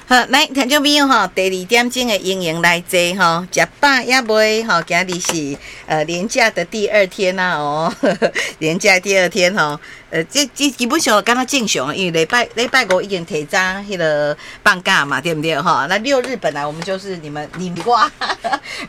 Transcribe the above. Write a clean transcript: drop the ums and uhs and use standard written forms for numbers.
好，来听众朋友吼，第2点钟的营营来坐吼，食饱也未吼，今日是连假的第2天啦哦，连假第2天吼，这基本上敢若正常，因为礼拜5已经提早迄个放假嘛，对不对吼？那6日本来我们就是你我